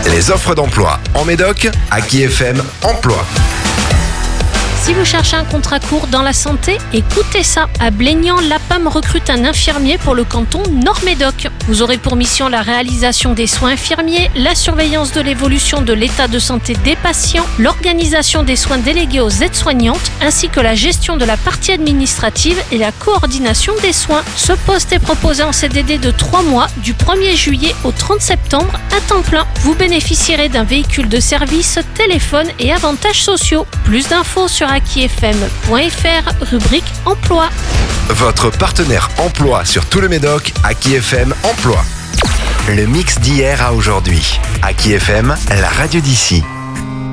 Les offres d'emploi en Médoc, Aki FM Emploi. Si vous cherchez un contrat court dans la santé, écoutez ça. À Blénian, l'APAM recrute un infirmier pour le canton Nord-Médoc. Vous aurez pour mission la réalisation des soins infirmiers, la surveillance de l'évolution de l'état de santé des patients, l'organisation des soins délégués aux aides-soignantes, ainsi que la gestion de la partie administrative et la coordination des soins. Ce poste est proposé en CDD de 3 mois, du 1er juillet au 30 septembre, à temps plein. Vous bénéficierez d'un véhicule de service, téléphone et avantages sociaux. Plus d'infos sur akifm.fr, rubrique emploi. Votre partenaire emploi sur tout le Médoc, Aki FM Emploi. Le mix d'hier à aujourd'hui. Aki FM, la radio d'ici.